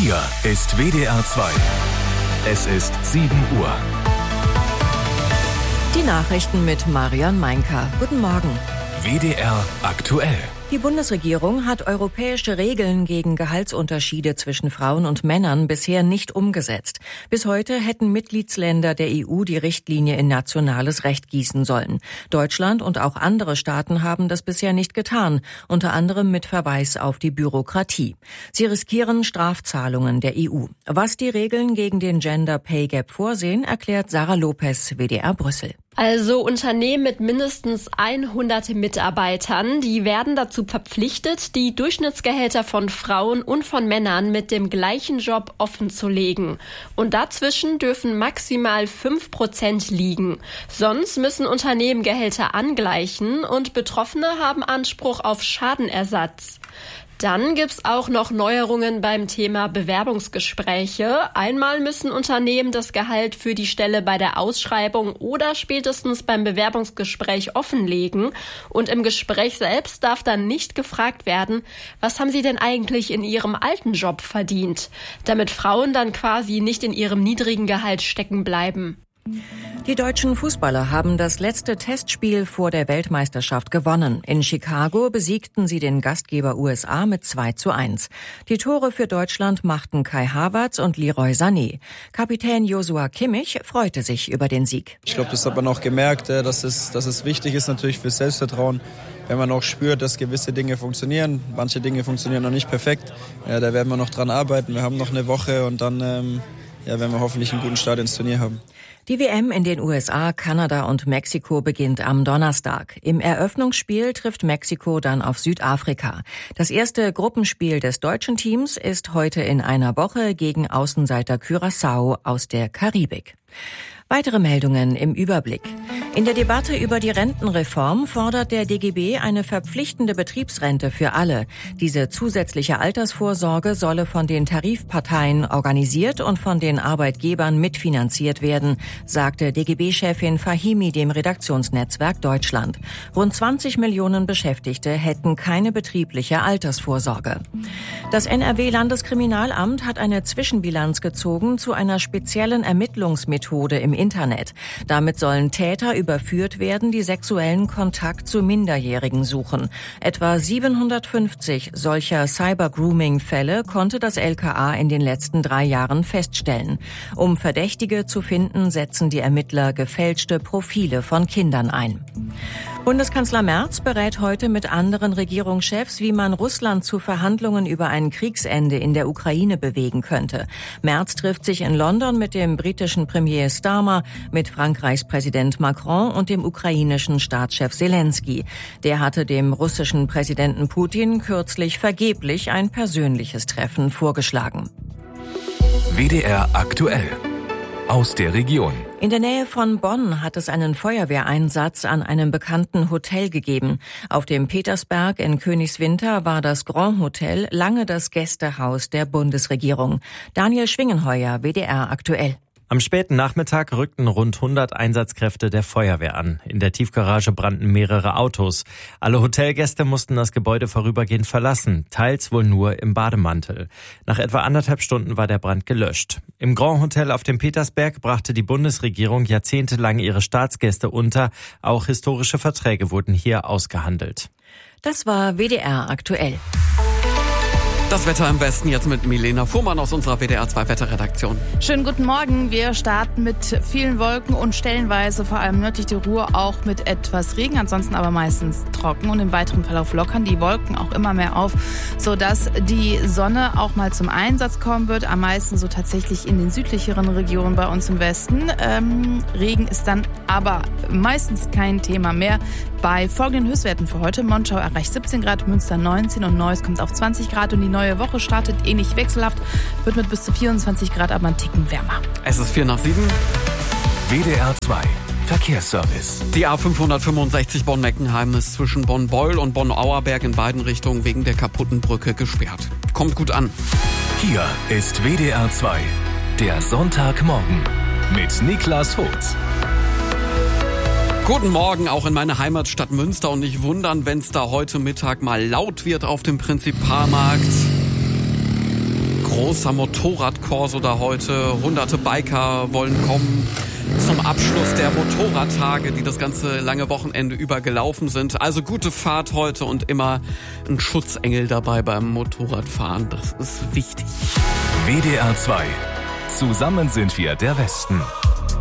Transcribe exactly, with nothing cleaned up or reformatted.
Hier ist W D R zwei. Es ist sieben Uhr. Die Nachrichten mit Marion Meinker. Guten Morgen. W D R aktuell. Die Bundesregierung hat europäische Regeln gegen Gehaltsunterschiede zwischen Frauen und Männern bisher nicht umgesetzt. Bis heute hätten Mitgliedsländer der E U die Richtlinie in nationales Recht gießen sollen. Deutschland und auch andere Staaten haben das bisher nicht getan, unter anderem mit Verweis auf die Bürokratie. Sie riskieren Strafzahlungen der E U. Was die Regeln gegen den Gender Pay Gap vorsehen, erklärt Sarah Lopez, W D R Brüssel. Also Unternehmen mit mindestens hundert Mitarbeitern, die werden dazu verpflichtet, die Durchschnittsgehälter von Frauen und von Männern mit dem gleichen Job offenzulegen. Und dazwischen dürfen maximal fünf Prozent liegen. Sonst müssen Unternehmen Gehälter angleichen und Betroffene haben Anspruch auf Schadenersatz. Dann gibt's auch noch Neuerungen beim Thema Bewerbungsgespräche. Einmal müssen Unternehmen das Gehalt für die Stelle bei der Ausschreibung oder spätestens beim Bewerbungsgespräch offenlegen. Und im Gespräch selbst darf dann nicht gefragt werden, was haben Sie denn eigentlich in Ihrem alten Job verdient? Damit Frauen dann quasi nicht in ihrem niedrigen Gehalt stecken bleiben. Die deutschen Fußballer haben das letzte Testspiel vor der Weltmeisterschaft gewonnen. In Chicago besiegten sie den Gastgeber U S A mit zwei zu eins. Die Tore für Deutschland machten Kai Havertz und Leroy Sané. Kapitän Joshua Kimmich freute sich über den Sieg. Ich glaube, das hat man auch gemerkt, dass es, dass es wichtig ist natürlich für Selbstvertrauen, wenn man auch spürt, dass gewisse Dinge funktionieren. Manche Dinge funktionieren noch nicht perfekt. Ja, da werden wir noch dran arbeiten. Wir haben noch eine Woche und dann ähm, ja, werden wir hoffentlich einen guten Start ins Turnier haben. Die W M in den U S A, Kanada und Mexiko beginnt am Donnerstag. Im Eröffnungsspiel trifft Mexiko dann auf Südafrika. Das erste Gruppenspiel des deutschen Teams ist heute in einer Woche gegen Außenseiter Curaçao aus der Karibik. Weitere Meldungen im Überblick. In der Debatte über die Rentenreform fordert der D G B eine verpflichtende Betriebsrente für alle. Diese zusätzliche Altersvorsorge solle von den Tarifparteien organisiert und von den Arbeitgebern mitfinanziert werden, sagte D G B-Chefin Fahimi dem Redaktionsnetzwerk Deutschland. Rund zwanzig Millionen Beschäftigte hätten keine betriebliche Altersvorsorge. Das N R W-Landeskriminalamt hat eine Zwischenbilanz gezogen zu einer speziellen Ermittlungsmethode im Internet. Damit sollen Täter überführt werden, die sexuellen Kontakt zu Minderjährigen suchen. Etwa siebenhundertfünfzig solcher Cyber-Grooming-Fälle konnte das L K A in den letzten drei Jahren feststellen. Um Verdächtige zu finden, setzen die Ermittler gefälschte Profile von Kindern ein. Bundeskanzler Merz berät heute mit anderen Regierungschefs, wie man Russland zu Verhandlungen über ein Kriegsende in der Ukraine bewegen könnte. Merz trifft sich in London mit dem britischen Premier Starmer, mit Frankreichs Präsident Macron und dem ukrainischen Staatschef Zelensky. Der hatte dem russischen Präsidenten Putin kürzlich vergeblich ein persönliches Treffen vorgeschlagen. W D R aktuell. Aus der Region. In der Nähe von Bonn hat es einen Feuerwehreinsatz an einem bekannten Hotel gegeben. Auf dem Petersberg in Königswinter war das Grand Hotel lange das Gästehaus der Bundesregierung. Daniel Schwingenheuer, W D R aktuell. Am späten Nachmittag rückten rund hundert Einsatzkräfte der Feuerwehr an. In der Tiefgarage brannten mehrere Autos. Alle Hotelgäste mussten das Gebäude vorübergehend verlassen, teils wohl nur im Bademantel. Nach etwa anderthalb Stunden war der Brand gelöscht. Im Grand Hotel auf dem Petersberg brachte die Bundesregierung jahrzehntelang ihre Staatsgäste unter. Auch historische Verträge wurden hier ausgehandelt. Das war W D R aktuell. Das Wetter im Westen jetzt mit Milena Fuhrmann aus unserer W D R zwei Wetterredaktion. Schönen guten Morgen. Wir starten mit vielen Wolken und stellenweise vor allem nördlich der Ruhr auch mit etwas Regen, ansonsten aber meistens trocken und im weiteren Verlauf lockern die Wolken auch immer mehr auf, sodass die Sonne auch mal zum Einsatz kommen wird. Am meisten so tatsächlich in den südlicheren Regionen bei uns im Westen. Ähm, Regen ist dann aber meistens kein Thema mehr. Bei folgenden Höchstwerten für heute: Monschau erreicht siebzehn Grad, Münster neunzehn und Neuss kommt auf zwanzig Grad und die neue Woche startet ähnlich wechselhaft, wird mit bis zu vierundzwanzig Grad aber einen Ticken wärmer. Es ist vier nach sieben. W D R zwei Verkehrsservice. Die A fünfhundertfünfundsechzig Bonn-Meckenheim ist zwischen Bonn-Beul und Bonn-Auerberg in beiden Richtungen wegen der kaputten Brücke gesperrt. Kommt gut an. Hier ist W D R zwei, der Sonntagmorgen mit Niklas Hotz. Guten Morgen auch in meine Heimatstadt Münster und nicht wundern, wenn es da heute Mittag mal laut wird auf dem Prinzipalmarkt. Groß großer Motorradkorso da heute. Hunderte Biker wollen kommen zum Abschluss der Motorradtage, die das ganze lange Wochenende über gelaufen sind. Also gute Fahrt heute und immer ein Schutzengel dabei beim Motorradfahren. Das ist wichtig. W D R zwei. Zusammen sind wir der Westen.